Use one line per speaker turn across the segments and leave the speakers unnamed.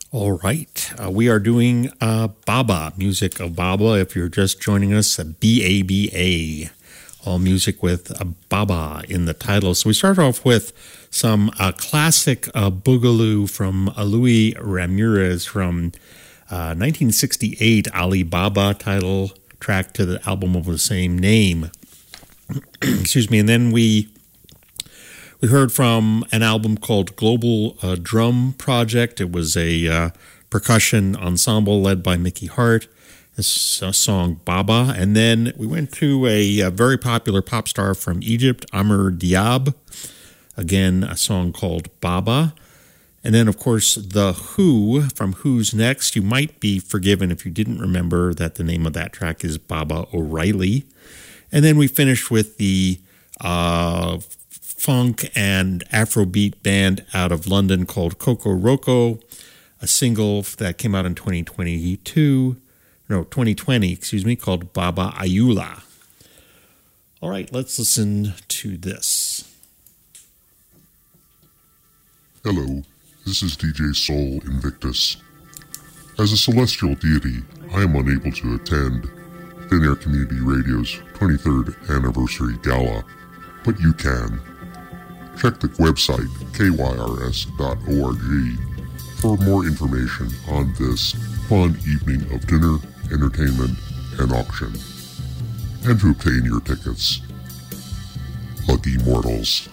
All right. We are doing Baba, music of Baba. If you're just joining us, BABA, all music with Baba in the title. So we start off with some classic boogaloo from Luis Ramirez from 1968, Ali Baba title track to the album of the same name. Excuse me. And then we heard from an album called Global Drum Project. It was a percussion ensemble led by Mickey Hart. This song Baba. And then we went to a very popular pop star from Egypt, Amr Diab. Again, a song called Baba. And then, of course, The Who from Who's Next. You might be forgiven if you didn't remember that the name of that track is Baba O'Reilly. And then we finished with the funk and Afrobeat band out of London called Coco Roco, a single that came out in 2020, called Baba Ayula. All right, let's listen to this.
Hello, this is DJ Soul Invictus. As a celestial deity, I am unable to attend Thin Air Community Radio's 23rd anniversary gala, but you can. Check the website kyrs.org for more information on this fun evening of dinner, entertainment, and auction, and to obtain your tickets. Lucky mortals.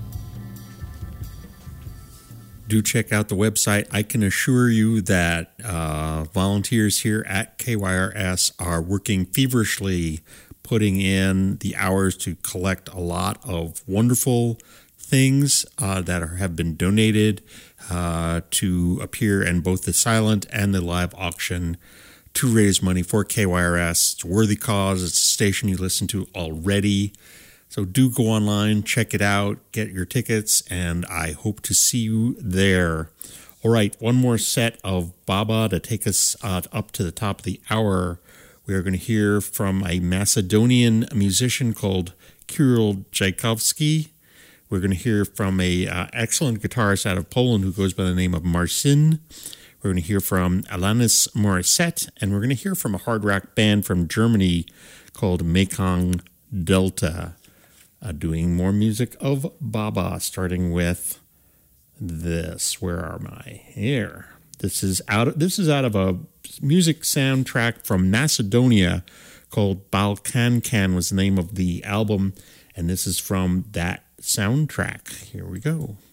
Do check out the website. I can assure you that volunteers here at KYRS are working feverishly, putting in the hours to collect a lot of wonderful things that have been donated to appear in both the silent and the live auction to raise money for KYRS. It's a worthy cause. It's a station you listen to already. So do go online, check it out, get your tickets, and I hope to see you there. All right, one more set of Baba to take us up to the top of the hour. We are going to hear from a Macedonian musician called Kirill Tchaikovsky. We're going to hear from a excellent guitarist out of Poland who goes by the name of Marcin. We're going to hear from Alanis Morissette, and we're going to hear from a hard rock band from Germany called Mekong Delta, doing more music of Baba, starting with this. Where are my here? This is out of a music soundtrack from Macedonia called Balkankan was the name of the album, and this is from that soundtrack. Here we go.